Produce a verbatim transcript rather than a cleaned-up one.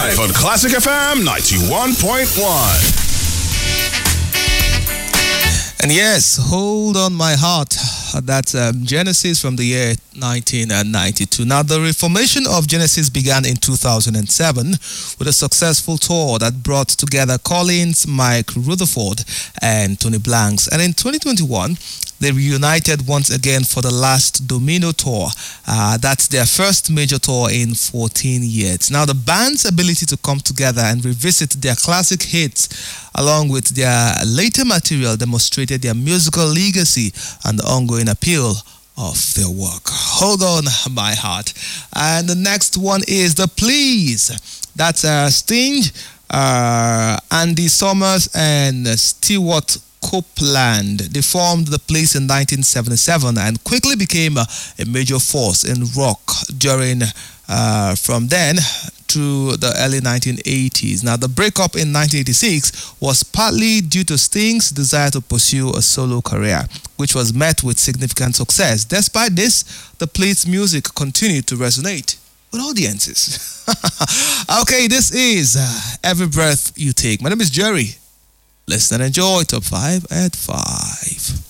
five on Classic F M ninety-one point one. And yes, Hold On My Heart. That's um, Genesis from the year nineteen ninety-two. Now, the reformation of Genesis began in two thousand seven with a successful tour that brought together Collins, Mike Rutherford, and Tony Blanks. And in twenty twenty-one, they reunited once again for the last Domino tour. Uh, that's their first major tour in fourteen years. Now, the band's ability to come together and revisit their classic hits along with their later material demonstrated their musical legacy and the ongoing appeal of their work. Hold On My Heart. And the next one is The Please. That's uh, Sting, uh, Andy Summers, and Stewart Copeland. They formed The Police in nineteen seventy-seven and quickly became a, a major force in rock during uh, from then to the early nineteen eighties. Now, the breakup in nineteen eighty-six was partly due to Sting's desire to pursue a solo career, which was met with significant success. Despite this, The Police music continued to resonate with audiences. Okay, this is uh, Every Breath You Take. My name is Jerry. Listen and enjoy Top five at five.